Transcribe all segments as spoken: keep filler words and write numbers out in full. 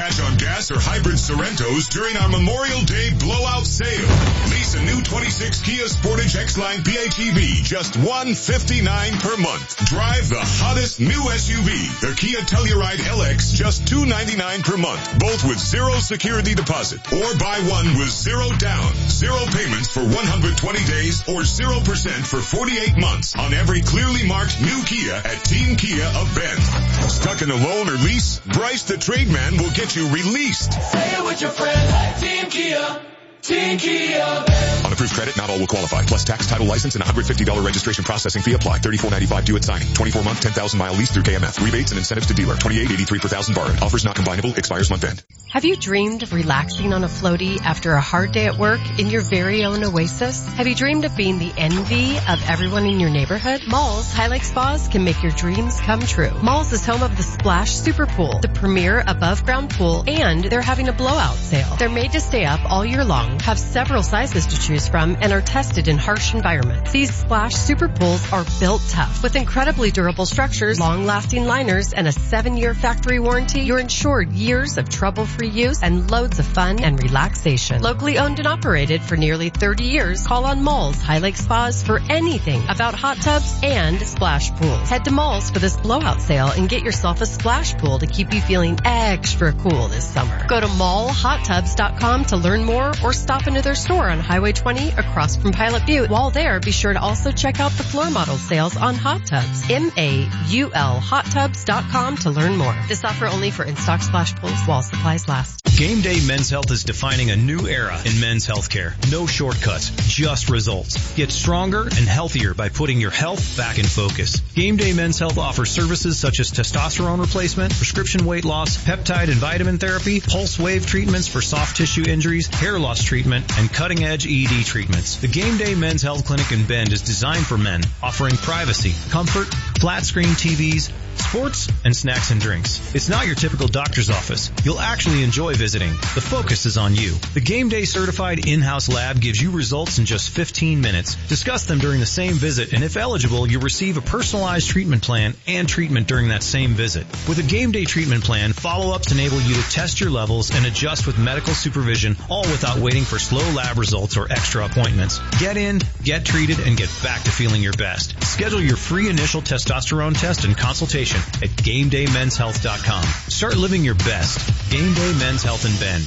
catch on gas or hybrid Sorrentos during our Memorial Day blowout sale. Lease a new twenty-six Kia Sportage X-Line P H E V, just one hundred fifty-nine dollars per month. Drive the hottest new S U V, the Kia Telluride L X, just two hundred ninety-nine dollars per month, both with zero security deposit. Or buy one with zero down, zero payments for one hundred twenty days, or zero percent for forty-eight months on every clearly marked new Kia at Team Kia of Bend. Stuck in a loan or lease? Bryce the Trademan will get you released. Say it with your friends. Team Kia. Team Kia. On approved credit, not all will qualify. Plus tax, title, license, and one hundred fifty dollars registration processing fee apply. thirty-four ninety-five due at signing. twenty-four month, ten thousand mile lease through K M F. Rebates and incentives to dealer. twenty-eight eighty-three per thousand borrowed. Offers not combinable. Expires month end. Have you dreamed of relaxing on a floaty after a hard day at work in your very own oasis? Have you dreamed of being the envy of everyone in your neighborhood? Malls High Lake Spas can make your dreams come true. Malls is home of the Splash Super Pool, the premier above ground pool, and they're having a blowout sale. They're made to stay up all year long, have several sizes to choose from, and are tested in harsh environments. These Splash Super Pools are built tough with incredibly durable structures, long-lasting liners, and a seven-year factory warranty. You're insured years of trouble-free use and loads of fun and relaxation. Locally owned and operated for nearly thirty years, call on Malls High Lake Spas for anything about hot tubs and splash pools. Head to Malls for this blowout sale and get yourself a splash pool to keep you feeling extra cool this summer. Go to mall hot tubs dot com to learn more or stop into their store on Highway twenty across from Pilot Butte. While there, be sure to also check out the floor model sales on hot tubs. M A U L hot tubs dot com to learn more. This offer only for in-stock splash pools while supplies last. Game Day Men's Health is defining a new era in men's healthcare. No shortcuts, just results. Get stronger and healthier by putting your health back in focus. Game Day Men's Health offers services such as testosterone replacement, prescription weight loss, peptide and vitamin therapy, pulse wave treatments for soft tissue injuries, hair loss treatment, and cutting-edge E D treatments. The Game Day Men's Health Clinic in Bend is designed for men, offering privacy, comfort, flat-screen T Vs, sports, and snacks and drinks. It's not your typical doctor's office. You'll actually enjoy visiting. The focus is on you. The Game Day certified in-house lab gives you results in just fifteen minutes. Discuss them during the same visit, and if eligible, you'll receive a personalized treatment plan and treatment during that same visit. With a Game Day treatment plan, follow-ups enable you to test your levels and adjust with medical supervision, all without waiting for slow lab results or extra appointments. Get in, get treated, and get back to feeling your best. Schedule your free initial testosterone test and consultation at game day men's health dot com. Start living your best. Game Day Men's Health in Bend.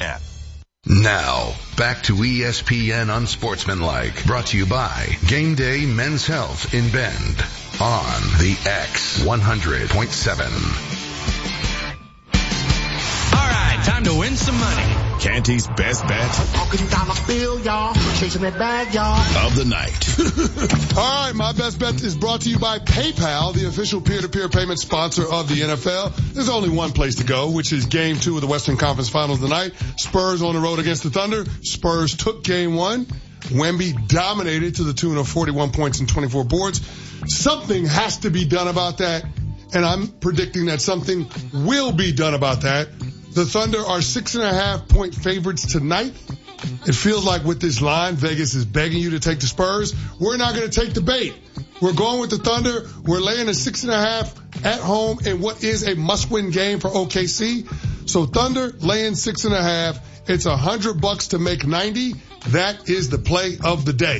Now, back to E S P N Unsportsmanlike, brought to you by Game Day Men's Health in Bend on the X one hundred point seven. All right, time to win some money. Canty's best bet Talking dollar bill, y'all. Chasing that bag, y'all. of the night. All right, my best bet is brought to you by PayPal, the official peer-to-peer payment sponsor of the N F L. There's only one place to go, which is game two of the Western Conference Finals tonight. Spurs on the road against the Thunder. Spurs took game one. Wemby dominated to the tune of forty-one points and twenty-four boards. Something has to be done about that, and I'm predicting that something will be done about that. The Thunder are six and a half point favorites tonight. It feels like with this line, Vegas is begging you to take the Spurs. We're not going to take the bait. We're going with the Thunder. We're laying a six and a half at home in what is a must-win game for O K C. So Thunder laying six and a half. It's a hundred bucks to make ninety. That is the play of the day.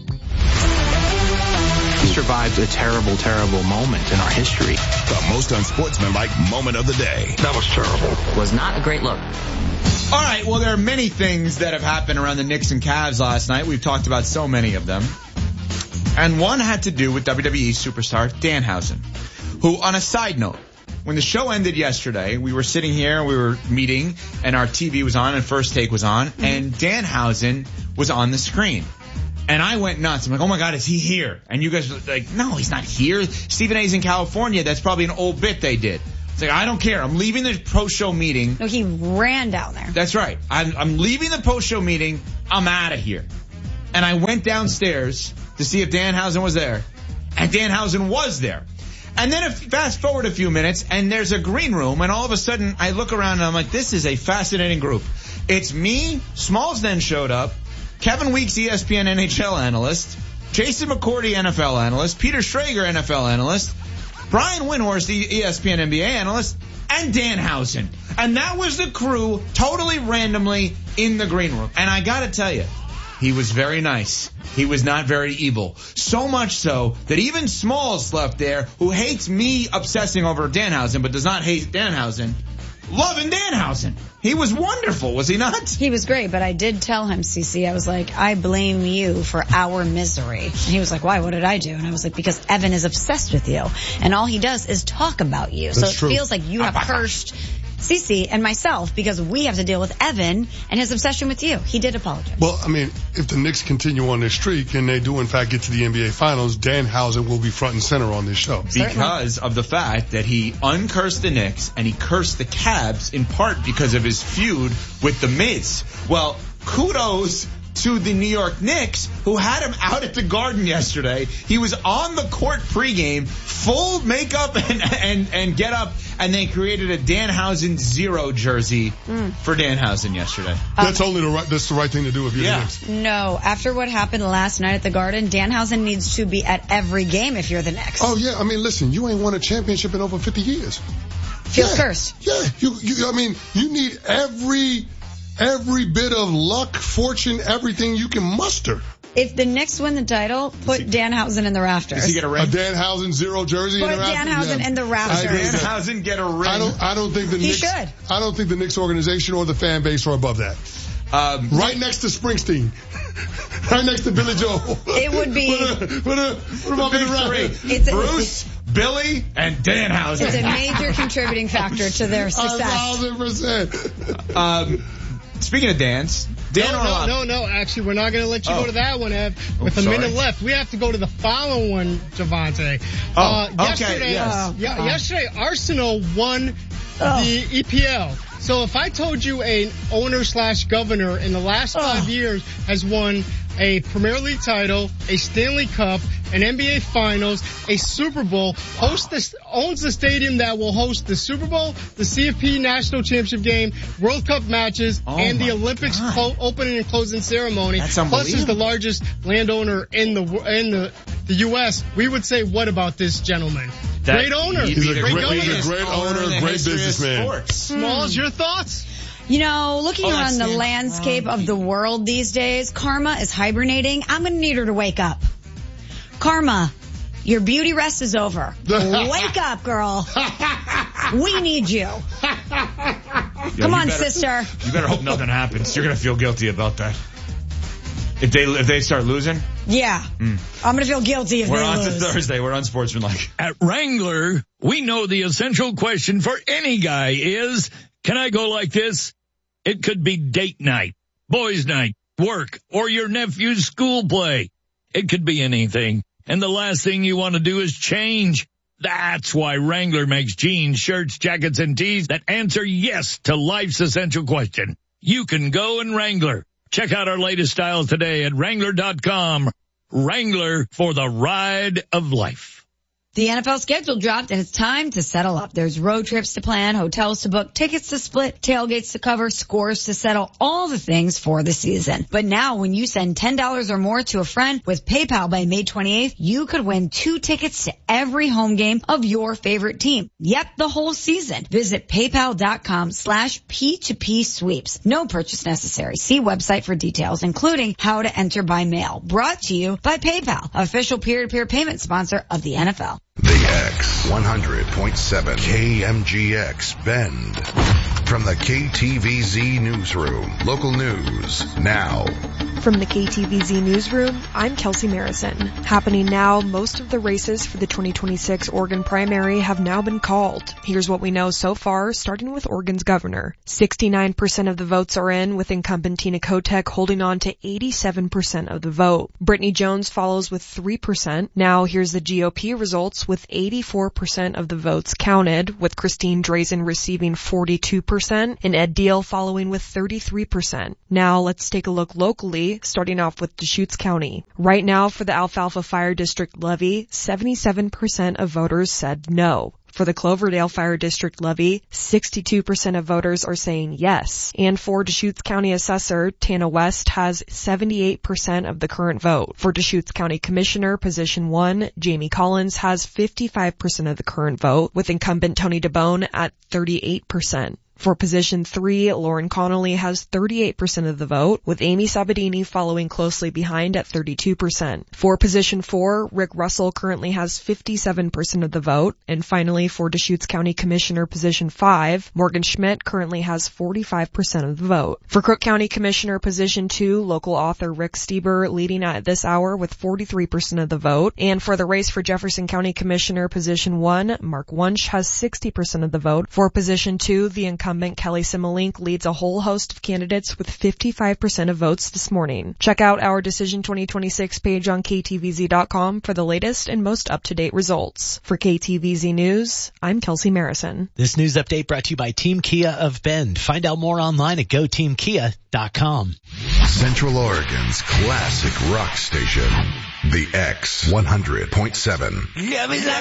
We survived a terrible, terrible moment in our history. The most unsportsmanlike moment of the day. That was terrible. Was not a great look. All right, well, there are many things that have happened around the Knicks and Cavs last night. We've talked about so many of them. And one had to do with W W E superstar Danhausen, who, on a side note, when the show ended yesterday, we were sitting here, we were meeting, and our T V was on and First Take was on, and Danhausen was on the screen. And I went nuts. I'm like, oh my God, is he here? And you guys were like, no, he's not here. Stephen A's in California. That's probably an old bit they did. It's like, I don't care. I'm leaving the post-show meeting. No, he ran down there. That's right. I'm, I'm leaving the post-show meeting. I'm out of here. And I went downstairs to see if Danhausen was there. And Danhausen was there. And then if, fast forward a few minutes, and there's a green room, and all of a sudden I look around and I'm like, this is a fascinating group. It's me. Smalls then showed up. Kevin Weeks, E S P N N H L analyst. Jason McCourty, N F L analyst. Peter Schrager, N F L analyst. Brian Windhorst, the E S P N N B A analyst. and Danhausen. And that was the crew totally randomly in the green room. And I gotta tell you, he was very nice. He was not very evil. So much so that even Smalls left there, who hates me obsessing over Danhausen but does not hate Danhausen, loving Danhausen. He was wonderful, was he not? He was great, but I did tell him, Cece, I was like, I blame you for our misery. And he was like, why? What did I do? And I was like, because Evan is obsessed with you. And all he does is talk about you. That's so it true. feels like you have cursed Cece and myself because we have to deal with Evan and his obsession with you. He did apologize. Well, I mean, if the Knicks continue on this streak and they do in fact get to the N B A Finals, Danhausen will be front and center on this show. Because of the fact that he uncursed the Knicks and he cursed the Cavs in part because of his feud with the Miz. Well, kudos to the New York Knicks, who had him out at the Garden yesterday. He was on the court pregame, full makeup and and, and get up, and they created a Danhausen zero jersey mm. for Danhausen yesterday. That's um, only the right. That's the right thing to do if you're yeah. the Knicks. No, after what happened last night at the Garden, Danhausen needs to be at every game if you're the Knicks. Oh yeah, I mean, listen, you ain't won a championship in over fifty years. Feels yeah. cursed. Yeah, you, you. I mean, you need every. Every bit of luck, fortune, everything you can muster. If the Knicks win the title, put he, Danhausen in the rafters. Does he get a ring? A Danhausen zero jersey put in the rafters? Put Danhausen yeah. in the rafters. Danhausen get a ring. I don't, I don't think the he Knicks, should. I don't think the Knicks organization or the fan base are above that. Um, right next to Springsteen. Right next to Billy Joel. It would be. Put a, put a, put them up in the three. It's Bruce, a, Billy, and Danhausen. It's a major contributing factor to their success. A thousand percent. Um, Speaking of dance, Dan no, no, no, no. Actually, we're not going to let you oh. go to that one, Ev. With oh, a sorry. minute left, we have to go to the following one, Javante. Oh, uh, okay, yesterday, yes. uh, yeah, yesterday, Arsenal won oh. the E P L. So if I told you an owner slash governor in the last five oh. years has won a Premier League title, a Stanley Cup, an N B A Finals, a Super Bowl, hosts this, owns the stadium that will host the Super Bowl, the C F P National Championship game, World Cup matches, oh and the Olympics clo- opening and closing ceremony. That's plus is the largest landowner in the in the, the U S. We would say, what about this gentleman? That, great owner. He's great, a great, owner. he's a great owner, great businessman. Smalls, your thoughts? You know, looking oh, around the landscape of the world these days, Karma is hibernating. I'm going to need her to wake up. Karma, your beauty rest is over. Wake up, girl. We need you. Yo, Come on, better, sister. You better hope nothing happens. You're going to feel guilty about that. If they if they start losing? Yeah. Mm. I'm going to feel guilty if We're they on lose. to Thursday. We're unsportsmanlike. At Wrangler, we know the essential question for any guy is, can I go like this? It could be date night, boys' night, work, or your nephew's school play. It could be anything. And the last thing you want to do is change. That's why Wrangler makes jeans, shirts, jackets, and tees that answer yes to life's essential question. You can go in Wrangler. Check out our latest styles today at Wrangler dot com. Wrangler, for the ride of life. The N F L schedule dropped and it's time to settle up. There's road trips to plan, hotels to book, tickets to split, tailgates to cover, scores to settle, all the things for the season. But now when you send ten dollars or more to a friend with PayPal by May twenty-eighth, you could win two tickets to every home game of your favorite team. Yep, the whole season. Visit PayPal.com slash P2P sweeps. No purchase necessary. See website for details, including how to enter by mail. Brought to you by PayPal, official peer-to-peer payment sponsor of the N F L. The X one hundred point seven K M G X Bend. From the K T V Z Newsroom. Local news now. From the K T V Z Newsroom, I'm Kelsey Marison. Happening now, most of the races for the twenty twenty-six Oregon primary have now been called. Here's what we know so far, starting with Oregon's governor. sixty-nine percent of the votes are in, with incumbent Tina Kotek holding on to eighty-seven percent of the vote. Brittany Jones follows with three percent. Now here's the G O P results with eighty-four percent of the votes counted, with Christine Drazen receiving forty-two percent and Ed Deal following with thirty-three percent. Now let's take a look locally, starting off with Deschutes County. Right now for the Alfalfa Fire District levy, seventy-seven percent of voters said no. For the Cloverdale Fire District levy, sixty-two percent of voters are saying yes. And for Deschutes County Assessor, Tana West has seventy-eight percent of the current vote. For Deschutes County Commissioner, position one, Jamie Collins has fifty-five percent of the current vote, with incumbent Tony DeBone at thirty-eight percent. For position three, Lauren Connolly has thirty-eight percent of the vote, with Amy Sabadini following closely behind at thirty-two percent. For position four, Rick Russell currently has fifty-seven percent of the vote. And finally, for Deschutes County Commissioner position five, Morgan Schmidt currently has forty-five percent of the vote. For Crook County Commissioner position two, local author Rick Stieber leading at this hour with forty-three percent of the vote. And for the race for Jefferson County Commissioner position one, Mark Wunsch has sixty percent of the vote. For position two, the incumbent Incumbent Kelly Simmelink leads a whole host of candidates with fifty-five percent of votes this morning. Check out our Decision twenty twenty-six page on K T V Z dot com for the latest and most up-to-date results. For K T V Z News, I'm Kelsey Marison. This news update brought to you by Team Kia of Bend. Find out more online at go team kia dot com. Central Oregon's classic rock station, the X one hundred point seven.